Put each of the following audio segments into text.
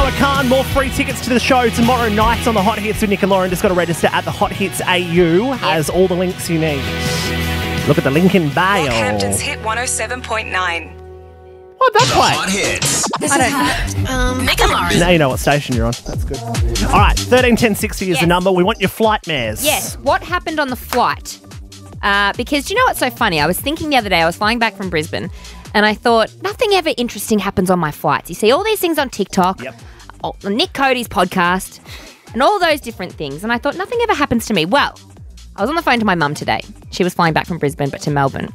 Noah Khan. More free tickets to the show tomorrow night on the Hot Hits with Nick and Lauren. Just got to register at the Hot Hits AU. Has all the links you need. Look at the link in bio. Rockhampton's Hit 107.9. What that play? Hot Hits. This is hot. Nick and Lauren. Now you know what station you're on. That's good. All right, 131060 is the number. We want your flight mares. Yes. What happened on the flight? Because do you know what's so funny? I was thinking the other day, I was flying back from Brisbane, and I thought, nothing ever interesting happens on my flights. You see all these things on TikTok, Nick Cody's podcast, and all those different things. And I thought, nothing ever happens to me. Well, I was on the phone to my mum today. She was flying back from Brisbane, but to Melbourne.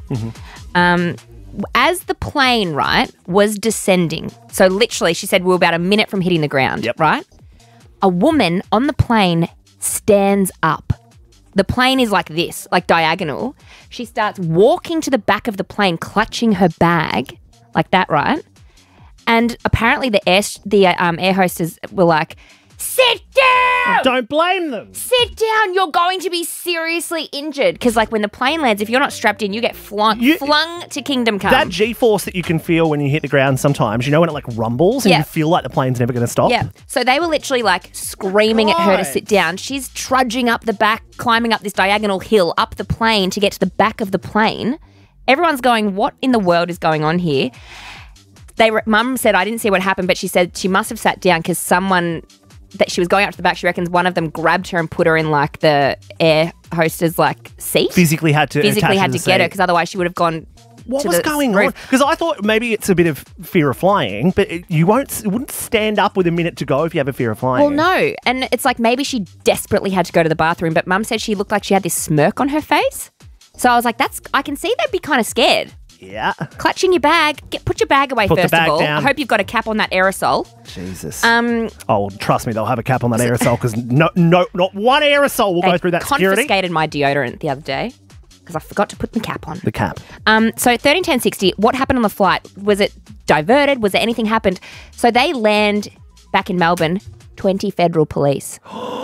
As the plane, right, was descending, so literally she said we were about a minute from hitting the ground, right? A woman on the plane stands up. The plane is like this, like diagonal. She starts walking to the back of the plane, clutching her bag, like that, right? And apparently the air hostess were like, sit down! Don't blame them. Sit down. You're going to be seriously injured. Because, like, when the plane lands, if you're not strapped in, you get flung to Kingdom Come. That G-force that you can feel when you hit the ground sometimes, you know, when it, like, rumbles and you feel like the plane's never going to stop? Yeah. So they were literally, like, screaming at her to sit down. She's trudging up the back, climbing up this diagonal hill, up the plane to get to the back of the plane. Everyone's going, what in the world is going on here? Mum said, I didn't see what happened, but she said she must have sat down because someone that she was going up to the back, she reckons one of them grabbed her and put her in like the air hostess like seat. Physically had to get her because otherwise she would have gone. What was going on? Because I thought maybe it's a bit of fear of flying, but you wouldn't stand up with a minute to go if you have a fear of flying. Well, no, and it's like maybe she desperately had to go to the bathroom, but Mum said she looked like she had this smirk on her face. So I was like, I can see they'd be kind of scared. Yeah. Clutching your bag. Put your bag away first of all. Down. I hope you've got a cap on that aerosol. Jesus. Oh, trust me, they'll have a cap on that aerosol because not one aerosol will go through that security. They confiscated my deodorant the other day because I forgot to put the cap on. The cap. So 131060, what happened on the flight? Was it diverted? Was there anything happened? So they land back in Melbourne, 20 federal police.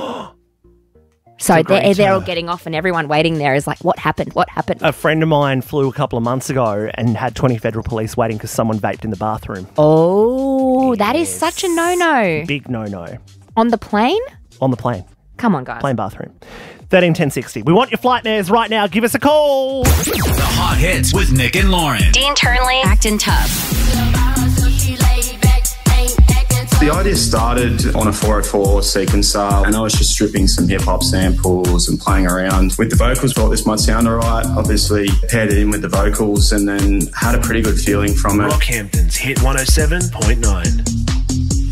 So they're all getting off and everyone waiting there is like, what happened? What happened? A friend of mine flew a couple of months ago and had 20 federal police waiting because someone vaped in the bathroom. Oh, yes. That is such a no-no. Big no-no. On the plane? On the plane. Come on, guys. Plane bathroom. 131060. We want your flight mares right now. Give us a call. The Hot Hits with Nick and Lauren. Dean Turnley, acting tough. The idea started on a 404 sequencer, and I was just stripping some hip-hop samples and playing around with the vocals. Thought this might sound alright. Obviously paired it in with the vocals and then had a pretty good feeling from it. Rockhampton's Hit 107.9.